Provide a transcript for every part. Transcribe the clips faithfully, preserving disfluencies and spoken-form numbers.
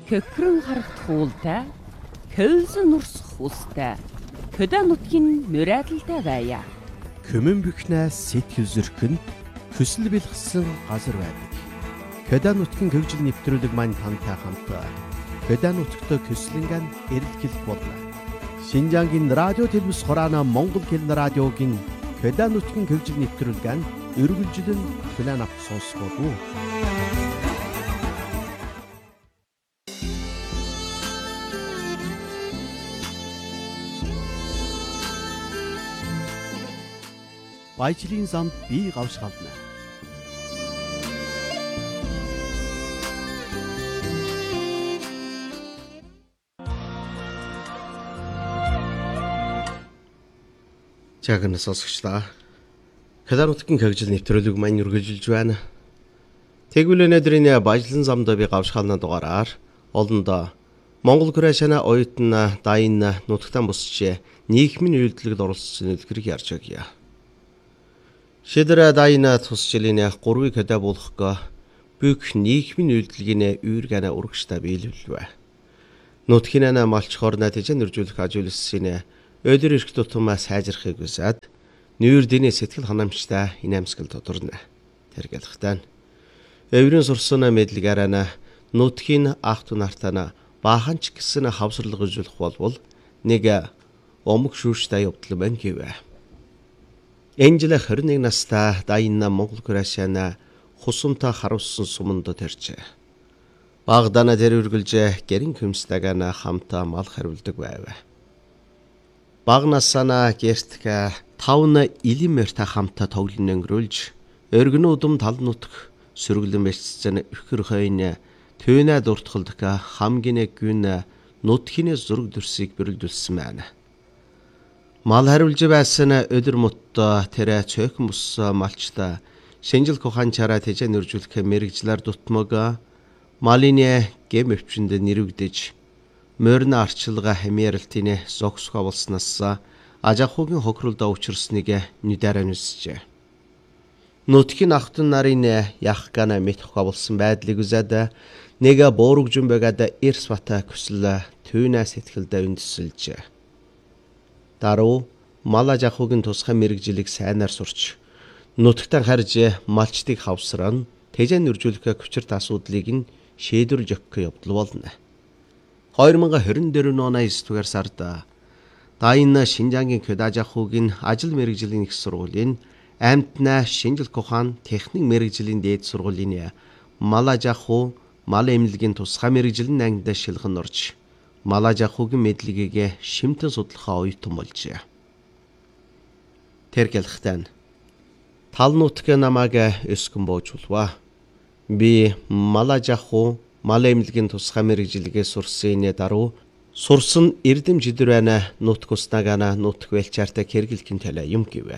Хөхрөн харагт хуултай, хөлсөн урсах устай, хөдөө нутгийн мөрөөдөлтэй байя. Көмөн бөхнээ сэтгэл зүрхэнд хүсэл бэлгсэн газар байдаг. Хөдөө нутгийн хөгжил нэвтрүүлэг маань тантай хамт хөдөө нутагт көслөнгөн эрэлхийлэх болно. Шинжаангийн радио телевиз хураана Монгол хэлний радиогийн хөдөө нутгийн хөгжил нэвтрүүлгэн өргөлжлөн хүлээн авах сонсгоо. Баяжлын замд би гавшгална. Чагнаас сонсогчлаа. Хөдөө нутгийн хөгжил нэвтрүүлэг маань үргэлжилж байна. Тэгвэл өнөөдрийн баяжлан замд би гавшгална дугаараар олондоо Монгол гүрэшана оюутан дайн нутагтан бусч нийгмийн үйлдэлд оролцсон үлгэрийг ярьж өгье. Шидра дайна тусчлын гурвыг хөдөө болохгүй бүх нийгмийн үйлдэлгийн үүргэнэ урагштай биелүүлвэ. Нутгийн ана малч хорна тэжэн нэржүүлэх ажуулсан өдөр эрх тутамаа сайжрахыг хүсээд нүүр дэний сэтгэл ханамжтай инээмсгэл тодорно. Тэргэлхтэн өврийн сурсан мэдлэгаараа нутгийн ах ту нартана баахан ч гэсэн хавсарлага үзүүлэх болвол нэг омог шүүштэй явдал байна гэвэ. Энжлэ хорин нэг настай дайна Монгол гүрэшана хусумта харуулсан сумонд төрчээ. Багдана тэр үргэлж гэрэн хөмстагана хамта мал хариулдаг байв. Багнасана гэртгэ тавна илимэртэй хамта тоглон өнгөрүүлж өргөн удам тал нутг сөрөглөн бэлцсэн ихэр хойно төнэ дуртгалдах хамгийн гүн нутгийн зураг дүрсийг бэрэлдүүлсэн байна. Мал хариулж байсан өдөр мутта тэрэ цөөхөн бус малчта шинжил коханчаараа тэжээ нэржүүлэх мэрэгжлэр дутмага малине гэм өвчөнд нэрвэгдэж морьны арчилга хэмээрэлтийн зогсгоо болсноос ажахуугийн хохирлдоо учирсныг нүдэрэ нүсжээ. Нутгийн ахтан нарын яах гана мэдхгүй болсон байдлыг үзээд нэг боорогжун байгаад эрс бата көсөл түүнэ сэтгэлдээ үндэсэлжээ. Даруу мал ажахуугийн тусгай мэрэгжлийг сайнаар сурч нутагтаа харж малчдыг хавсран тэжээ нэржүүлэх хүчирт асуудлыг нь шийдвэрлж өгөх явдал болно. две тысячи двадцать четыре оны есдүгээр сард дайна Шинжаангийн хөдөө ажахуугийн ажил мэрэгжлийн их сургуулийн амтна шинжил кохаан техник мэрэгжлийн дээд сургуулийн мал ажахуу мал эмнэлгийн тусгай мэрэгжлийн ангид шилхэн орж мал ажахуугийн мэдлэгийг шимтэн судлахаа оюутан болжээ. Тэргэлхтэн тал нутг намайг өскөн боожулва. Би мал ажахуу мал эмнэлгийн тусгай мэрэгжлэгээ сурсны даруй сурсан эрдэм жидвэрэнэ нутг уснагана нутг велчаартай хэрэглэхин төлөө юм гэвэ.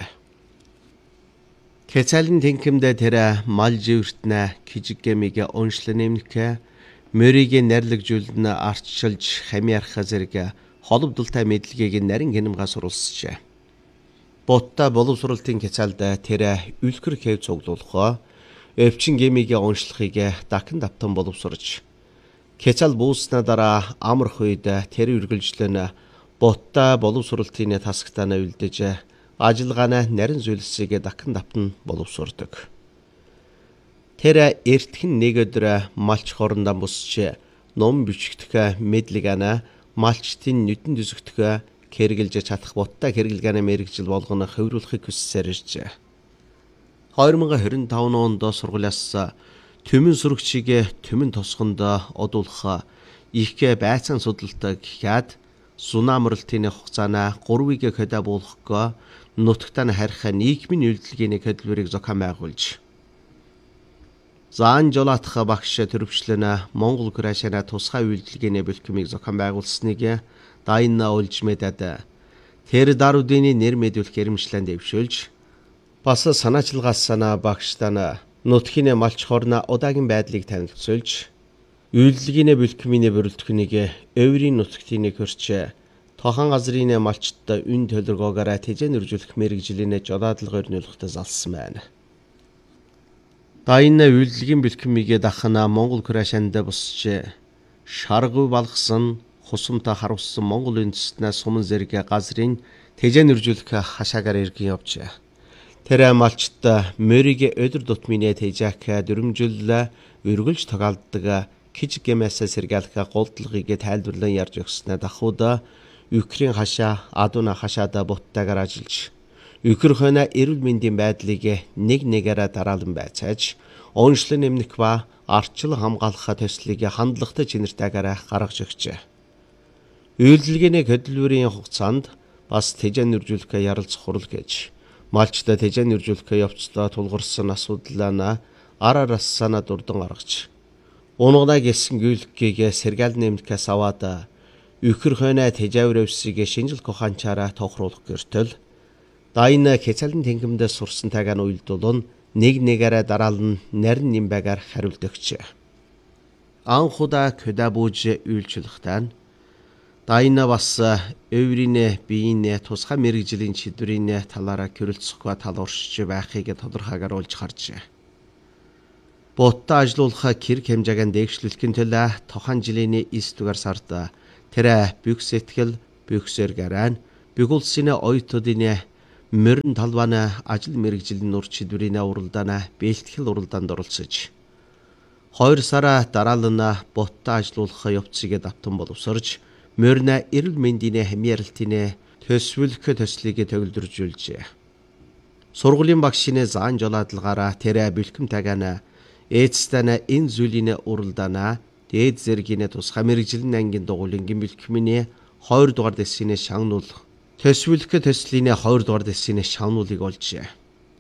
Кэцалин тэнкэмдэ тэрэ мал живэртнэ кижиггэмигэ оншлын нэмнэхэ мөрийг нэрлэгжүүлнэ арчилж хамиарх зэрэг холбдолтой мэдлэгийг нарийн гинэмгээс сурулсчээ. Ботта боловсролтын кэцалда тэрэ үлгэр хэв цуглуулахаа өвчин гэмигээ оншлохыг дахин давтан боловсрож кэцал бууснаа дараа амрах үед тэр үргэлжлэн ботта боловсролтын тасагтаа үлдэж ажиллагааны нарийн зүйлсийг дахин давтан боловсурдаг. Тэр эртхэн нэг өдөр малч хорондоо бусч ном бичгдэх мэдлэгэнэ малчтын нүдэн дүсгдэх хэрэгжилж чадах ботта хэрэглэгээний мэрэгжил болгоно хөврүүлэхийг хүссээр иржээ. две тысячи двадцать пять онд сургуулиас төмөн сүрэгчийг төмөн тосгонд одуулах их байцаан судалдаг гэхэд сунамралтын хугацаана гурвыг хөдөө буулгах нутагтаа харих нийгмийн үйлдэлгийн хөдөлмөрийг зохион байгуулж Заан жолоотох багш төрөвчлэн Монгол гүрэшана тусгай үйлдэлгийн бэлтгэмийг зохион байгуулсныг дайна олж мэдээд тэр даруудын нэр мэдүүлэх ирэмжлэн дэвшүүлж бас санаачлагаас санаа багштана нутгийн малч хорна удаагийн байдлыг танилцуулж үйлдэлгийн бэлтгэмийн бүрэлдэхүүнийг өврийн нутгийн хөрч тохон газрын малчтад үн төлөвлөгөөгөөрэ тэжээ нэржүүлэх мэрэгжлийн жолоодлого өрнүүлэхтэй залсан байна. Дайна үйлдэлгийн бэлтгэмийг дахна Монгол гүрэшанд босч шаргуу балгасан хусамта харуулсан Монгол үндэстнээ суман зэрэг газрын тэжэн үржүүлэх хашаагаар иргэн явжээ. Тэр малчт мөрийг өдөр тутмын тэжээх дөрмжил үргэлж тогаалдаг киж гэмээс сэргээлэх голдлогыг тайлбарлан ярьж өгснээр дахууд Украин хашаа адууна хашаада буттайгаар ажиллаж Украин хойно эрүүл мэндийн байдлыг нэг нэгээрээ дараалан байцааж онцлог нэмнэх ба арчил хамгаалах төслийг хандлагатай чинэртэйгээр гаргаж өгчээ. Үйлдвэрийн хөдөлмөрийн хугацаанд бас тэжэн үржүүлэх ярилцах хурал гэж малчтай тэжэн үржүүлэх явцдаа тулгарсан асуудлаа ар араас санаа дурдан гаргаж унгана гэсэн гүйлгийг сэргээл нэмнэхээс аваад Ukraин хойно тэжээврөвсийг шинжил ухаанчаараа тохируулах гэртэл дайна хэцэлэн тэнгэмдээ сурсан тагаан уйлдуулн нэг нэгээрээ дараалан нарийн нимбагаар хариулт өгчээ. Анхудаа көдабууж үйлчлэхтэн дайна бас өврийн биеийн тусгай мэрэгжлийн чидрийн талаараа гэрэлцэхгүй тал уршиж байхыг тодорхойгоор олж харжээ. Боттой ажиллуулах хэрэг хэмжээг дэвшлүүлэхийн төлөө тохон жилийн эсдүгээр сард тэр бүх сэтгэл бүх сэргэрэн бүх улсын оюутнуудын мөрөн талбаны ажил мэрэгжлийн нур чидрийн уралдааны бэлтгэл уралдаанд оролцож хоёр сараа дараалан боттой ажиллуулах явцыг давтан боловсрож мөрнө эрүүл мэндийн хамьяалтын төсвөлөх төслийг төгөлдржүүлжээ. Сургуулийн багшийн заан жолоодлагаараа тэр бэлхэм тагаана эцэстэнэ энэ зүйлийн уралдаана дээд зэргийн тусгай мэрэгжлийн ангийн дугуулынгийн бэлхмийн хоёр дугаар дэсийн шагнуул төсвөлөх төслийн хоёр дугаар дэсийн шагнуулыг олжээ.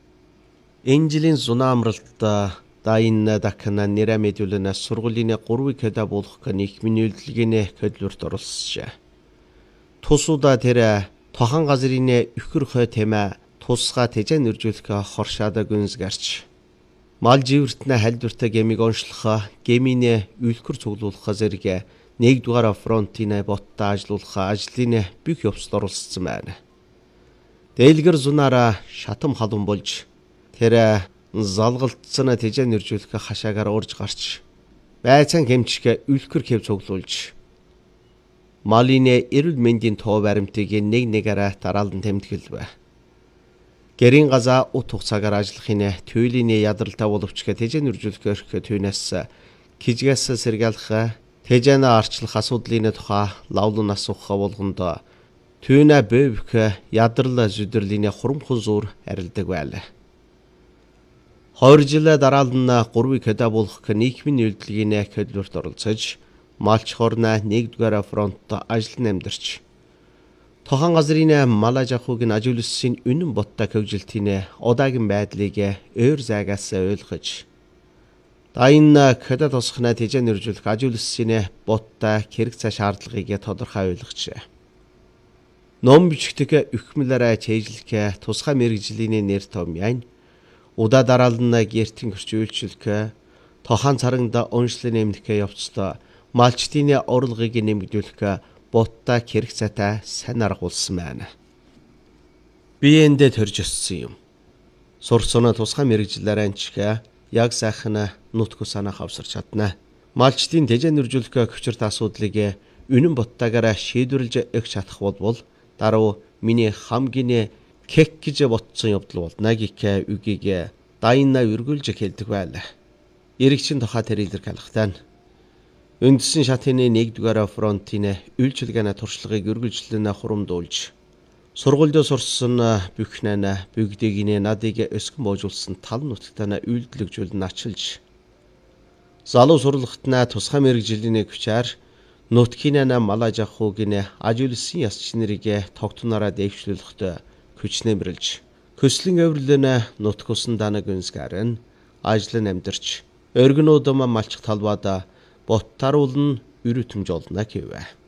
Энэ жилийн зунаа амралт дайна дахна нэрэ мэдүүлэн сургуулийн гурван кэда болох нийгмийн үйлдвэрийн хөдөлгөөрт оролцжээ. Тусуда тэр тохон газрын өхөр хой тэмээ тусгай тэжэн үржүүлэх хоршаада гүнз гарч мал живэртнэ хальдвартай гэмиг онцлох гэмийн үйлхэр цуглуулах зэрэг нэгдүгээр фронтын боттой ажиллуулах ажлын бүх явцад оролцсон байна. Дэлгэр зунаараа шатам халуун болж тэр залгалтсан тэжэн үржүүлэх хашаагаар урж гарч байцаан хэмжих үлхэр хэв цуглуулж малын эрүүл мэндийн тоо баримтыг нэг нэгээрээ дараалан тэмдэглэв. Гэрийн газаа ут хугацаагаар ажиллахын туйлын ядралтай боловч тэжэн үржүүлэх өрх түүнээс кижгээс сэргээлэх тэжэн арчлах асуудлын тухай лавлан асуух болгонд түүнэ бөвх ядрал зүдэрлийн хурамхан зур арилдаг байлаа. Хоёр жил дараалан гурван кэда болох нийгмийн үйлдвэрийн хөдөлгөөрт оролцож малч хорна нэгдүгээр фронтод ажил амьдарч тохон газрын мал аж ахуйн ажиглалсын үнэн боттой хөгжилтийн удаагийн байдлыг өөр зайгаас ойлгож дайна кэда тусахна тэжэн үржүүлэх ажиглалсын боттой хэрэг цаа шаардлагыг тодорхой ойлгожээ. Ном бичгтэг өхмөлөөрөө чэйжлэх тусгай мэрэгжлийн нэр томьян удаа дараална гэртэн хөрчүүлчлэх тохон царангда онцлог нэмэх явцдаа малчтын орлогыг нэмэгдүүлэх боттой хэрэг цаатай сайн аргуулсан байна. Би эндээ төрж өссөн юм. Сурцсан тусгай мэрэгжлээр анчгаа яг сайхан нутг санаах авсарч чадна. Малчтын тэжэн үржүүлэх хүчирт асуудлыг үнэн боттойгоор шийдвэрлэж өгч чадах бол дараа миний хамгийн кек гэж ботсон явдал болно гэх үгийг дайна үргэлж хэлдэг байлаа. Иргэчин тухай тэр илэрхийлэхтэн үндсэн шатын нэгдүгээр фронтын үйлчилгээний туршлагыг үргэлжлэн хурамдуулж сургуульд сурсан бүхнэн бүгдийг надыг өсгөн боожулсан тал нутагтаа үйлдэлжүүлэн ачилж залуу сурлагтнаа тусгай мэрэгжлийн хүчээр нутгийн мал аж ахуйн ажиглалсын яс чинэрийг тогтнороо дэвшлүүлэхэд хүч нэмэрлж көслөн өврлөн нутг усан данаг үнсгарын ажлын амьдарч өргөнүүдэн малчих талбайд боттаруулн өрөтөмж олно гэв.